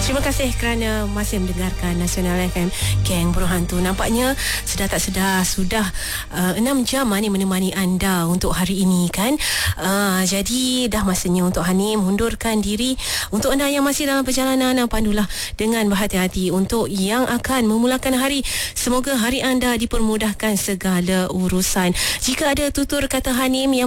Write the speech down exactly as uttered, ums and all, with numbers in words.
Terima kasih kerana masih mendengarkan Nasional F M, Geng Burung Hantu. Nampaknya sedar tak sedar sudah uh, enam jam ni menemani anda untuk hari ini kan. Uh, jadi dah masanya untuk Hani mundurkan diri. Untuk anda yang masih dalam perjalanan, pandulah dengan berhati-hati. Untuk yang akan memulakan hari, semoga hari anda dipermudahkan segala urusan. Jika ada tutur kata Hanim yang